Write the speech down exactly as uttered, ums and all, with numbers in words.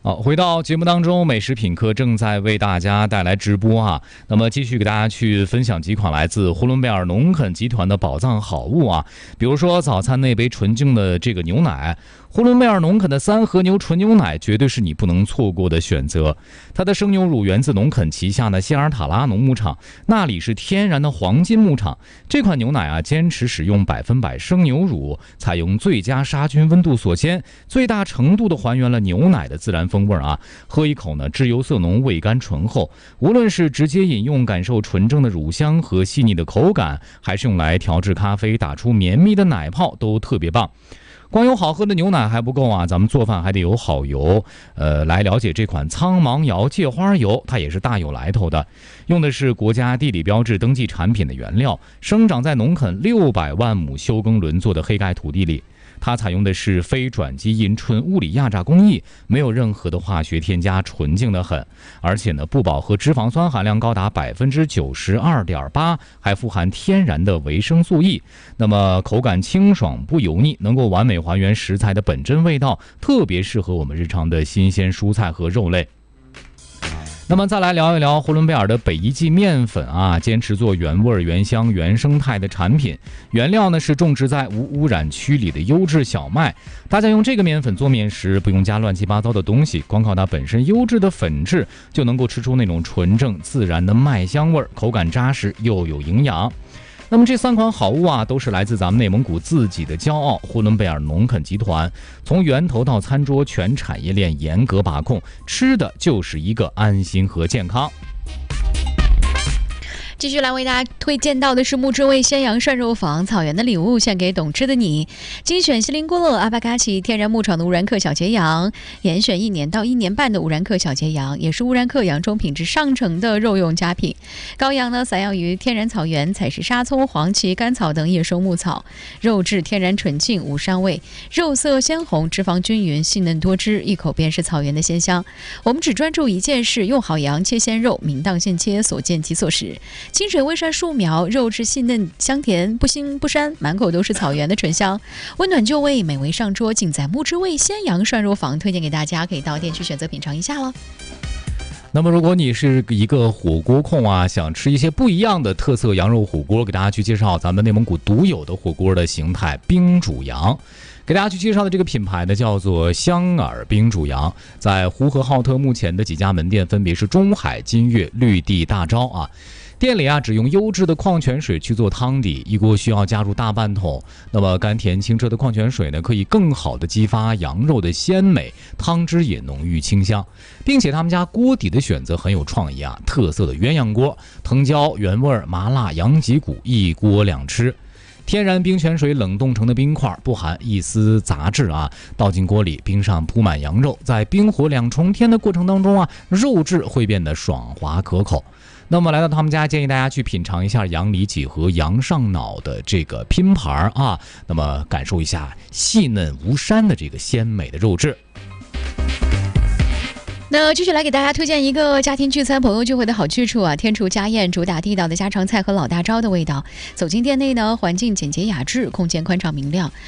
好，回到节目当中，美食品客正在为大家带来直播啊。那么继续给大家去分享几款来自呼伦贝尔农肯集团的宝藏好物啊，比如说早餐那杯纯净的这个牛奶。呼伦贝尔农肯的三和牛纯牛奶绝对是你不能错过的选择。它的生牛乳源自农肯旗下的希尔塔拉农牧场，那里是天然的黄金牧场。这款牛奶啊，坚持使用百分百生牛乳，采用最佳杀菌温度锁鲜，最大程度的还原了牛奶的自然风味啊。喝一口呢，汁油色浓，味甘醇厚。无论是直接饮用，感受纯正的乳香和细腻的口感，还是用来调制咖啡，打出绵密的奶泡，都特别棒。光有好喝的牛奶还不够啊，咱们做饭还得有好油。呃，来了解这款苍芒瑶芥花油，它也是大有来头的，用的是国家地理标志登记产品的原料，生长在农肯六百万亩休耕轮作的黑盖土地里。它采用的是非转基因纯物理压榨工艺，没有任何的化学添加，纯净的很。而且呢，不饱和脂肪酸含量高达百分之九十二点八，还富含天然的维生素 E。那么口感清爽不油腻，能够完美还原食材的本真味道，特别适合我们日常的新鲜蔬菜和肉类。那么再来聊一聊呼伦贝尔的北一记面粉啊，坚持做原味、原香、原生态的产品，原料呢是种植在无污染区里的优质小麦。大家用这个面粉做面时，不用加乱七八糟的东西，光靠它本身优质的粉质，就能够吃出那种纯正自然的麦香味，口感扎实又有营养。那么这三款好物啊，都是来自咱们内蒙古自己的骄傲——呼伦贝尔农肯集团。从源头到餐桌，全产业链严格把控，吃的就是一个安心和健康。 继续来为大家推荐到的是木之味鲜羊涮肉坊，草原的礼物献给懂吃的你。精选锡林郭勒阿巴嘎奇天然牧场的乌兰克小节羊，严选一年到一年半的乌兰克小节羊，也是乌兰克羊中品质上乘的肉用佳品。羔羊呢，散养于天然草原，采食沙葱、黄芪、甘草等野生牧草，肉质天然纯净，无膻味，肉色鲜红，脂肪均匀，细嫩多汁，一口便是草原的鲜香。我们只专注一件事，用好羊切鲜肉，明当现切，所见即所食。清水微涮树苗，肉质细嫩香甜，不腥不膻，满口都是草原的醇香，温暖就味，美味上桌，尽在木之味鲜羊涮肉坊，推荐给大家，可以到店去选择品尝一下了。 那么如果你是一个火锅控啊，想吃一些不一样的特色羊肉火锅，给大家去介绍咱们内蒙古独有的火锅的形态——冰煮羊。给大家去介绍的这个品牌呢，叫做香耳冰煮羊，在呼和浩特目前的几家门店分别是中海、金悦、绿地、大招啊。店里啊，只用优质的矿泉水去做汤底，一锅需要加入大半桶。那么甘甜清澈的矿泉水呢，可以更好的激发羊肉的鲜美，汤汁也浓郁清香。并且他们家锅底的选择很有创意啊，特色的鸳鸯锅，藤椒、原味、麻辣、羊脊骨，一锅两吃。天然冰泉水冷冻成的冰块，不含一丝杂质啊，倒进锅里，冰上铺满羊肉，在冰火两重天的过程当中啊，肉质会变得爽滑可口。那么来到他们家，建议大家去品尝一下羊里脊和羊上脑的这个拼盘啊，那么感受一下细嫩无膻的这个鲜美的肉质。 那继续来给大家推荐一个家庭聚餐、朋友聚会的好去处啊！天厨家宴主打地道的家常菜和老大招的味道。走进店内呢，环境简洁雅致，空间宽敞明亮，